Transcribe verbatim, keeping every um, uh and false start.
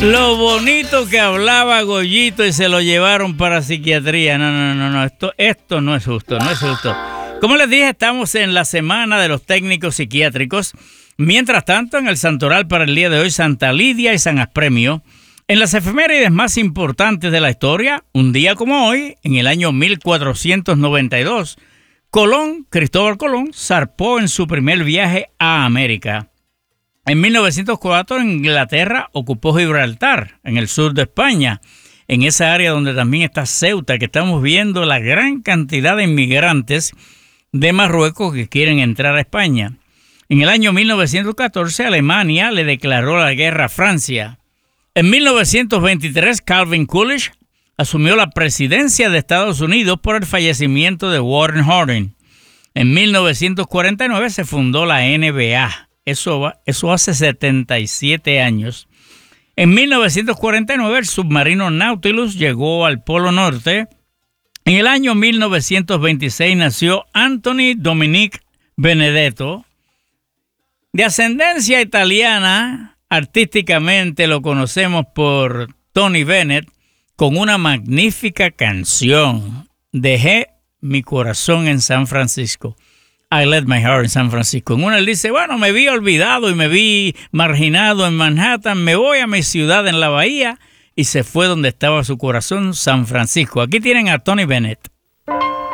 Lo bonito que hablaba Goyito y se lo llevaron para psiquiatría. No, no, no, no, esto, esto no es justo, no es justo. Como les dije, estamos en la semana de los técnicos psiquiátricos. Mientras tanto, en el santoral para el día de hoy, Santa Lidia y San Aspremio. En las efemérides más importantes de la historia, un día como hoy, en el año mil cuatrocientos noventa y dos, Colón, Cristóbal Colón, zarpó en su primer viaje a América. En mil novecientos cuatro, Inglaterra ocupó Gibraltar, en el sur de España, en esa área donde también está Ceuta, que estamos viendo la gran cantidad de inmigrantes de Marruecos que quieren entrar a España. En el año mil novecientos catorce, Alemania le declaró la guerra a Francia. En mil novecientos veintitrés, Calvin Coolidge asumió la presidencia de Estados Unidos por el fallecimiento de Warren Harding. En mil novecientos cuarenta y nueve se fundó la N B A. Eso, va, eso hace setenta y siete años. En mil novecientos cuarenta y nueve el submarino Nautilus llegó al Polo Norte. En el año mil novecientos veintiséis nació Anthony Dominic Benedetto. De ascendencia italiana, artísticamente lo conocemos por Tony Bennett, con una magnífica canción, Dejé mi corazón en San Francisco. I Let My Heart in San Francisco. En una él dice, bueno, me vi olvidado y me vi marginado en Manhattan, me voy a mi ciudad en la bahía, y se fue donde estaba su corazón, San Francisco. Aquí tienen a Tony Bennett.